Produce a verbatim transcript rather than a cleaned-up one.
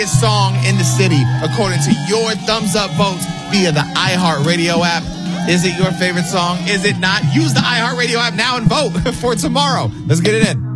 song in the city according to your thumbs up votes via the iHeartRadio app. Is it your favorite song? Is it not? Use the iHeartRadio app now and vote for tomorrow. Let's get it in.